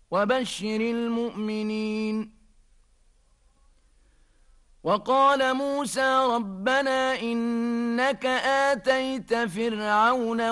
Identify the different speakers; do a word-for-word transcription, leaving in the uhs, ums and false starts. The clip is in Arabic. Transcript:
Speaker 1: وبشر المؤمنين. وقال موسى ربنا إنك آتيت فرعون